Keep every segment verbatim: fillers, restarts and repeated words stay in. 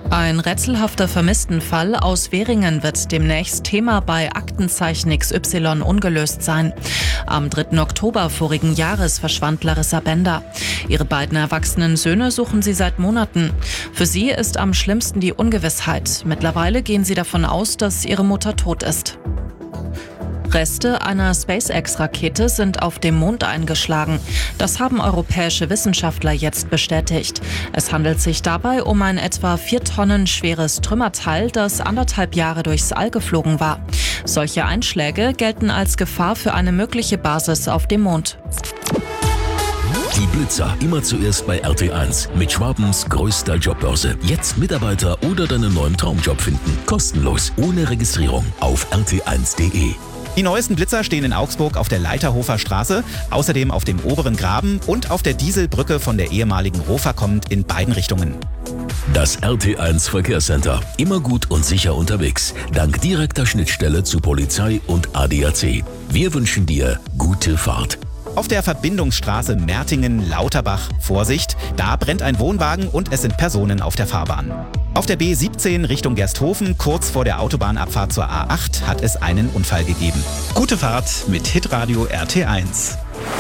Ein rätselhafter Vermisstenfall aus Währingen wird demnächst Thema bei Aktenzeichen X Y ungelöst sein. Am dritten Oktober vorigen Jahres verschwand Larissa Bender. Ihre beiden erwachsenen Söhne suchen sie seit Monaten. Für sie ist am schlimmsten die Ungewissheit. Mittlerweile gehen sie davon aus, dass ihre Mutter tot ist. Reste einer SpaceX-Rakete sind auf dem Mond eingeschlagen. Das haben europäische Wissenschaftler jetzt bestätigt. Es handelt sich dabei um ein etwa vier Tonnen schweres Trümmerteil, das anderthalb Jahre durchs All geflogen war. Solche Einschläge gelten als Gefahr für eine mögliche Basis auf dem Mond. Die Blitzer immer zuerst bei R T eins mit Schwabens größter Jobbörse. Jetzt Mitarbeiter oder deinen neuen Traumjob finden. Kostenlos, ohne Registrierung auf r t eins punkt d e. Die neuesten Blitzer stehen in Augsburg auf der Leiterhofer Straße, außerdem auf dem oberen Graben und auf der Dieselbrücke von der ehemaligen Rofa kommend in beiden Richtungen. Das R T eins Verkehrscenter. Immer gut und sicher unterwegs. Dank direkter Schnittstelle zu Polizei und A D A C. Wir wünschen dir gute Fahrt. Auf der Verbindungsstraße Mertingen-Lauterbach, Vorsicht, da brennt ein Wohnwagen und es sind Personen auf der Fahrbahn. Auf der B siebzehn Richtung Gersthofen, kurz vor der Autobahnabfahrt zur A acht, hat es einen Unfall gegeben. Gute Fahrt mit Hitradio R T eins.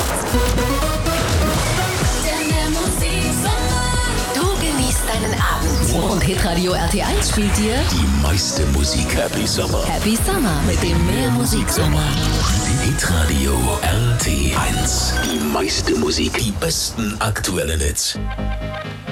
Du genießt deinen Abend und Hitradio R T eins spielt dir Die meiste Musik. Happy Summer. Happy Summer mit dem Mehrmusiksommer. Hitradio R T eins. Die meiste Musik. Die besten aktuellen Hits.